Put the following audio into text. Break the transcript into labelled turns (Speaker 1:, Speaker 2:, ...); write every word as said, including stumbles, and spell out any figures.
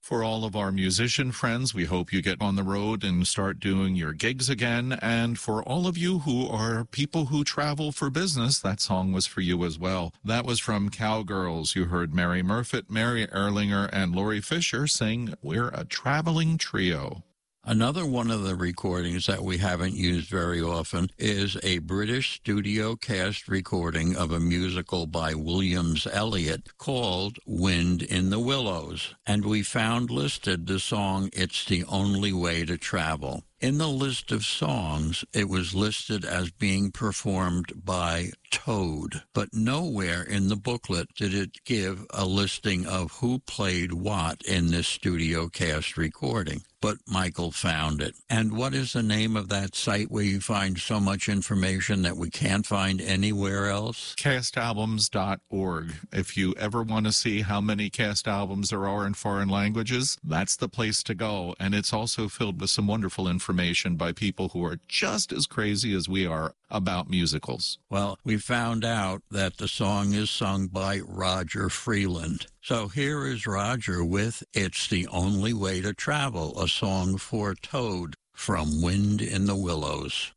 Speaker 1: For all of our musician friends, we hope you get on the road and start doing your gigs again. And for all of you who are people who travel for business, that song was for you as well. That was from Cowgirls. You heard Mary Murfitt, Mary Erlinger, and Lori Fisher sing We're a Traveling Trio.
Speaker 2: Another one of the recordings that we haven't used very often is a British studio cast recording of a musical by Williams Elliott called Wind in the Willows. And we found listed the song It's the Only Way to Travel. In the list of songs, it was listed as being performed by Toad, but nowhere in the booklet did it give a listing of who played what in this studio cast recording. But Michael found it. And what is the name of that site where you find so much information that we can't find anywhere else?
Speaker 1: cast albums dot org. If you ever want to see how many cast albums there are in foreign languages, that's the place to go. And it's also filled with some wonderful information by people who are just as crazy as we are about musicals.
Speaker 2: Well, we found out that the song is sung by Roger Freeland. So here is Roger with It's the Only Way to Travel, a song for Toad from Wind in the Willows.